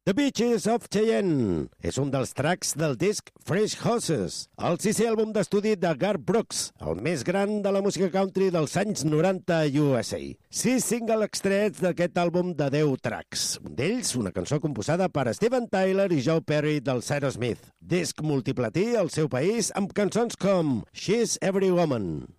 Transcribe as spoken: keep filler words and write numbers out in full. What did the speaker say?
The Beaches of Cheyenne és un dels tracks del disc Fresh Horses, el sisè àlbum d'estudi de Garth Brooks, el més gran de la música country dels anys noranta a U S A. Sis singles extrets d'aquest àlbum de deu tracks. Un d'ells, una cançó composada per Steven Tyler i Joe Perry dels Aerosmith. Disc multiplatí al seu país amb cançons com She's Every Woman.